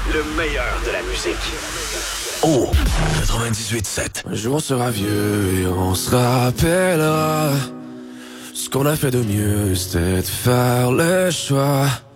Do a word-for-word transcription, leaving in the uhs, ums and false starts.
Le meilleur de la musique. Oh, quatre-vingt-dix-huit sept. Un jour on sera vieux et on se rappellera. Ce qu'on a fait de mieux, c'était de faire le choix